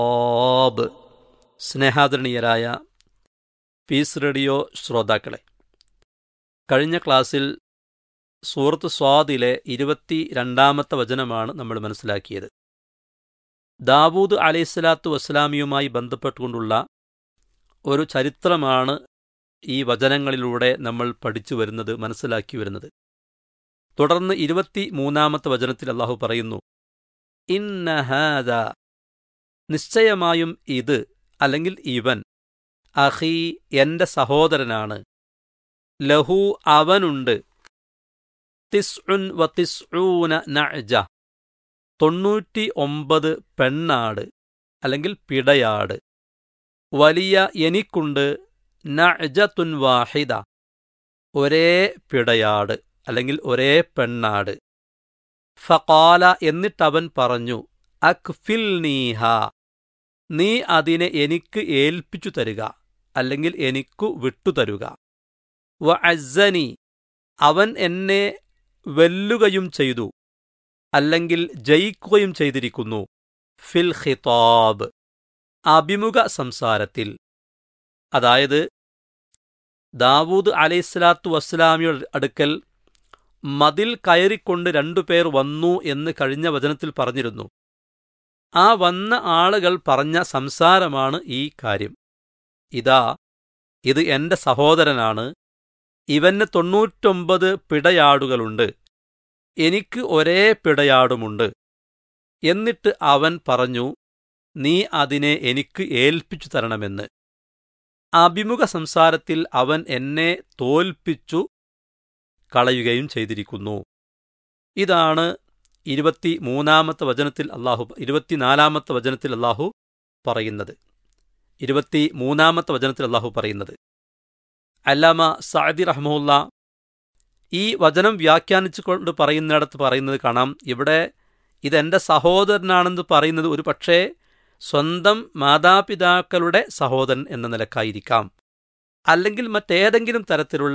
ഓബ്. സ്നേഹാദരണീയരായ piece radio ശ്രോതാക്കളെ, കഴിഞ്ഞ ക്ലാസ്സിൽ സൂറത്ത് സ്വാദിലെ 22 വചനമാണ് നമ്മൾ മനസ്സിലാക്കിയത്. ദാവൂദ് അലൈഹിസ്സലാത്തു വസ്സലാമിയുമായി ബന്ധപ്പെട്ടുകൊണ്ടുള്ള ഒരു ചരിത്രമാണ് ഈ വചനങ്ങളിലൂടെ നമ്മൾ പഠിച്ചു വരുന്നത്, മനസ്സിലാക്കി വരുന്നത്. തുടർന്ന് 23 വചനത്തിൽ അല്ലാഹു പറയുന്നു, ഇന്ന ഹാദ, നിശ്ചയമായും ഇത് അല്ലെങ്കിൽ ഇവൻ, അഖീ, എന്റെ സഹോദരനാണ്, ലഹു, അവനുണ്ട്, തിസ്ഉൻ വ തിസ്ഊന നഅജ, 99 പെണ്ണാട് അല്ലെങ്കിൽ പിടയാട്, വലിയ എനിക്കുണ്ട്, നഅജത്തുൻ വാഹിദ, ഒരേ പിടയാട് അല്ലെങ്കിൽ ഒരേ പെണ്ണാട്. ഫഖാല, എന്നിട്ടവൻ പറഞ്ഞു, അക്ഫിൽനീഹ, നീ അതിനെ എനിക്ക് ഏൽപ്പിച്ചു തരുക അല്ലെങ്കിൽ എനിക്കു വിട്ടുതരുക. വ അസ്സനി, അവൻ എന്നെ വെല്ലുകയും ചെയ്തു അല്ലെങ്കിൽ ജയിക്കുകയും ചെയ്തിരിക്കുന്നു. ഫിൽ ഖിതാബ്, അഭിമുഖ സംസാരത്തിൽ. അതായത് ദാവൂദ് അലൈഹിസ്സലാത്തു വസ്സലാമിയുടെ അടുക്കൽ മതിൽ കയറിക്കൊണ്ട് 2 പേർ വന്നു എന്ന് കഴിഞ്ഞ വചനത്തിൽ പറഞ്ഞിരുന്നു. ആ വന്ന ആളുകൾ പറഞ്ഞ സംസാരമാണ് ഈ കാര്യം. ഇതാ, ഇത് എന്റെ സഹോദരനാണ്, ഇവന് 99 പിടയാടുകളുണ്ട്, എനിക്ക് ഒരേ പിടയാടുമുണ്ട്. എന്നിട്ട് അവൻ പറഞ്ഞു, നീ അതിനെ എനിക്ക് ഏൽപ്പിച്ചു തരണമെന്ന്. അഭിമുഖ സംസാരത്തിൽ അവൻ എന്നെ തോൽപ്പിച്ചു കളയുകയും ചെയ്തിരിക്കുന്നു. ഇതാണ് 23 വചനത്തിൽ അല്ലാഹു 24 വചനത്തിൽ അല്ലാഹു പറയുന്നത്. 23 വചനത്തിൽ അല്ലാഹു പറയുന്നത്. അല്ലാമ സഅദി റഹ്മഹുല്ല ഈ വചനം വ്യാഖ്യാനിച്ചുകൊണ്ട് പറയുന്നിടത്ത് പറയുന്നത് കാണാം, ഇവിടെ ഇതെന്റെ സഹോദരനാണെന്ന് പറയുന്നത് ഒരു പക്ഷേ സ്വന്തം മാതാപിതാക്കളുടെ സഹോദരൻ എന്ന നിലക്കായിരിക്കാം, അല്ലെങ്കിൽ മറ്റേതെങ്കിലും തരത്തിലുള്ള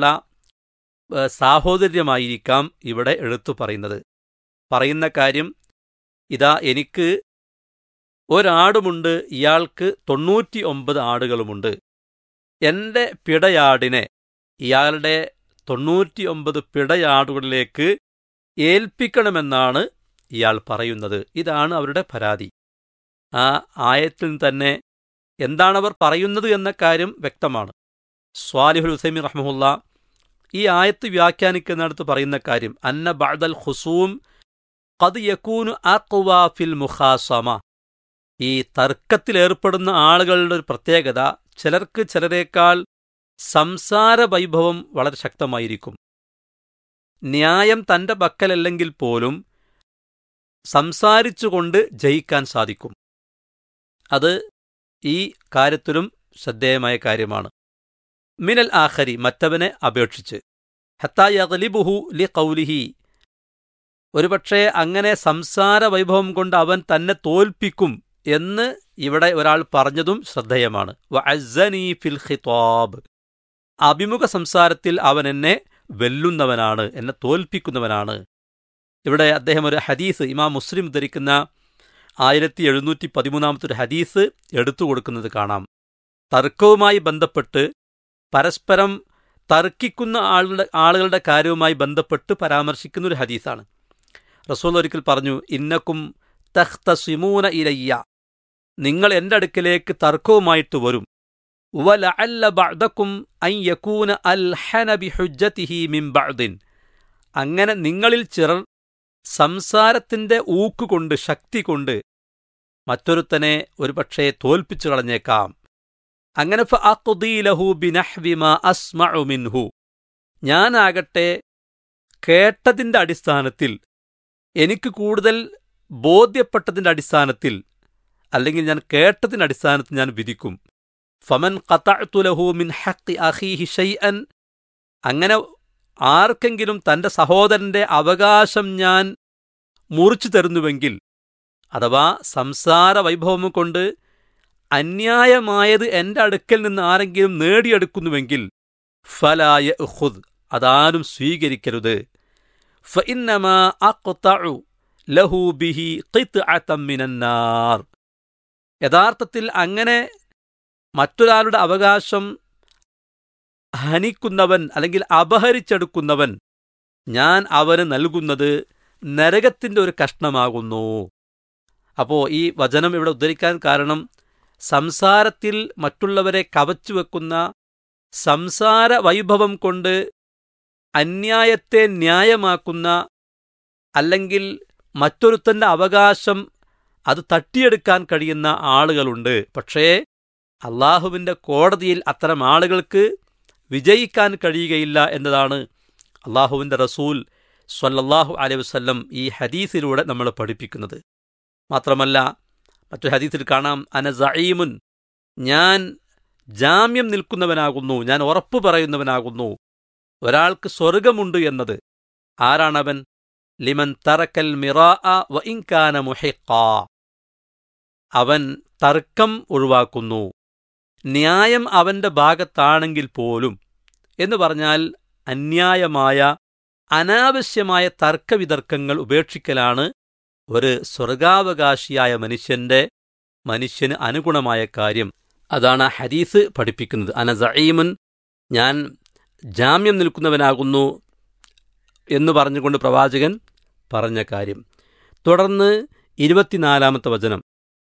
സാഹോദര്യമായിരിക്കാം ഇവിടെ എടുത്തു പറയുന്നത്. പറയുന്ന കാര്യം, ഇതാ എനിക്ക് ഒരാടുമുണ്ട്, ഇയാൾക്ക് 99 ആടുകളുമുണ്ട്. എന്റെ പിടയാടിനെ ഇയാളുടെ 99 പിടയാടുകളിലേക്ക് ഏൽപ്പിക്കണമെന്നാണ് ഇയാൾ പറയുന്നത്. ഇതാണ് അവരുടെ പരാതി. ആ ആയത്തിൽ തന്നെ എന്താണവർ പറയുന്നത് എന്ന കാര്യം വ്യക്തമാണ്. സ്വാലിഹുൽ ഉസൈമീൻ റഹ്മഹുല്ല ഈ ആയത്ത് വ്യാഖ്യാനിക്കുന്നിടത്ത് പറയുന്ന കാര്യം, അന്ന ബഅദൽ ഖുസൂം ഖദ് യകൂനു അഖ്വാ ഫിൽ മുഖാസമ. ഈ തർക്കത്തിലേർപ്പെടുന്ന ആളുകളുടെ ഒരു പ്രത്യേകത, ചിലർക്ക് ചിലരേക്കാൾ സംസാര വൈഭവം വളരെ ശക്തമായിരിക്കും. ന്യായം തന്റെ പക്കലല്ലെങ്കിൽ പോലും സംസാരിച്ചുകൊണ്ട് ജയിക്കാൻ സാധിക്കും. അത് ഈ കാര്യത്തിലും ശ്രദ്ധേയമായ കാര്യമാണ്. മിനൽ ആഖരി, മറ്റവനെ അപേക്ഷിച്ച്. ഹത്താ യഗ്ലിബുഹു ലിഖൗലിഹി, ഒരുപക്ഷേ അങ്ങനെ സംസാര വൈഭവം കൊണ്ട് അവൻ തന്നെ തോൽപ്പിക്കും എന്ന് ഇവിടെ ഒരാൾ പറഞ്ഞതും ശ്രദ്ധേയമാണ്. വ അസ്സനി ഫിൽ ഖിതാബ്, അഭിമുഖ സംസാരത്തിൽ അവൻ എന്നെ വെല്ലുന്നവനാണ്, എന്നെ തോൽപ്പിക്കുന്നവനാണ്. ഇവിടെ അദ്ദേഹം ഒരു ഹദീസ്, ഇമാം മുസ്ലിം ഉദ്ധരിക്കുന്ന 1713 ഒരു ഹദീസ് എടുത്തു കൊടുക്കുന്നത് കാണാം. തർക്കവുമായി ബന്ധപ്പെട്ട് പരസ്പരം തർക്കിക്കുന്ന ആളുകളുടെ കാര്യവുമായി ബന്ധപ്പെട്ട് പരാമർശിക്കുന്ന ഒരു ഹദീസാണ്. റസൂൽ ഒരിക്കൽ പറഞ്ഞു, ഇന്നക്കും തഖ്തസിമൂന ഇലയ്യ, നിങ്ങൾ എൻ്റെ അടുക്കലേക്ക് തർക്കവുമായിട്ട് വരും. വലഅല്ല ബഅദകും അൻ യകൂന അൽഹന ബിഹുജ്ജതിഹി മിൻ ബഅദിൻ, അങ്ങനെ നിങ്ങളിൽ ചിലർ സംസാരത്തിന്റെ ഊക്കുകൊണ്ട്, ശക്തി കൊണ്ട് മറ്റൊരുത്തനെ ഒരുപക്ഷേ തോൽപ്പിച്ചു കളഞ്ഞേക്കാം. അങ്ങനെ ഫഅഖ്ദീ ലഹു ബിനഹ്വി മാ അസ്മഉ മിൻഹു, ഞാനാകട്ടെ കേട്ടതിന്റെ അടിസ്ഥാനത്തിൽ, എനിക്ക് കൂടുതൽ ബോധ്യപ്പെട്ടതിന്റെ അടിസ്ഥാനത്തിൽ, അല്ലെങ്കിൽ ഞാൻ കേട്ടതിന്റെ അടിസ്ഥാനത്തിൽ ഞാൻ വിധിക്കും. ഫമൻ ഖതഅതു ലഹു മിൻ ഹഖ്ഖി അഖീഹി ശൈഅൻ, അങ്ങനെ ആർക്കെങ്കിലും തന്റെ സഹോദരന്റെ അവകാശം ഞാൻ മുറിച്ചു തരുന്നുവെങ്കിൽ, അഥവാ സംസാര വൈഭവം കൊണ്ട് അന്യായമായത് എന്റെ അടുക്കൽ നിന്ന് ആരെങ്കിലും നേടിയെടുക്കുന്നുവെങ്കിൽ, ഫലാ യഖുദ്, അതാരും സ്വീകരിക്കരുത്. ഫഇന്നമാ അഖ്തഉ ലഹു ബിഹി ഖിത്അതൻ മിനന്നാർ, യഥാർത്ഥത്തിൽ അങ്ങനെ മറ്റൊരാളുടെ അവകാശം ഹനിക്കുന്നവൻ അല്ലെങ്കിൽ അപഹരിച്ചെടുക്കുന്നവൻ, ഞാൻ അവന് നൽകുന്നത് നരകത്തിൻ്റെ ഒരു കഷ്ണമാകുന്നു. അപ്പോൾ ഈ വചനം ഇവിടെ ഉദ്ധരിക്കാൻ കാരണം, സംസാരത്തിൽ മറ്റുള്ളവരെ കവച്ചു വെക്കുന്ന, സംസാര വൈഭവം കൊണ്ട് അന്യായത്തെ ന്യായമാക്കുന്ന, അല്ലെങ്കിൽ മറ്റൊരുത്തൻ്റെ അവകാശം അത് തട്ടിയെടുക്കാൻ കഴിയുന്ന ആളുകളുണ്ട്. പക്ഷേ അള്ളാഹുവിൻ്റെ കോടതിയിൽ അത്തരം ആളുകൾക്ക് വിജയിക്കാൻ കഴിയുകയില്ല എന്നതാണ് അള്ളാഹുവിൻ്റെ റസൂൽ സ്വല്ലല്ലാഹു അലൈഹി വസല്ലം ഈ ഹദീസിലൂടെ നമ്മളെ പഠിപ്പിക്കുന്നത്. മാത്രമല്ല മറ്റൊരു ഹദീസിൽ കാണാം, അന സഈമുൻ, ഞാൻ ജാമ്യം നിൽക്കുന്നവനാകുന്നു, ഞാൻ ഉറപ്പു പറയുന്നവനാകുന്നു ഒരാൾക്ക് സ്വർഗമുണ്ട് എന്നത്. ആരാണവൻ? ലിമൻ തറക്കൽ മിറാഅ വ ഇൻ കാന മുഹിഖാ, അവൻ തർക്കം ഒഴിവാക്കുന്നു, ന്യായം അവന്റെ ഭാഗത്താണെങ്കിൽ പോലും. എന്ന് പറഞ്ഞാൽ അന്യായമായ അനാവശ്യമായ തർക്കവിതർക്കങ്ങൾ ഉപേക്ഷിക്കലാണ് ഒരു സ്വർഗാവകാശിയായ മനുഷ്യന് അനുഗുണമായ കാര്യം. അതാണ് ഹദീസ് പഠിപ്പിക്കുന്നത്. അന സഈമുൻ, ഞാൻ ജാമ്യം നിൽക്കുന്നവനാകുന്നു എന്ന് പറഞ്ഞുകൊണ്ട് പ്രവാചകൻ പറഞ്ഞ കാര്യം. തുടർന്ന് 24-ാമത്തെ വചനം,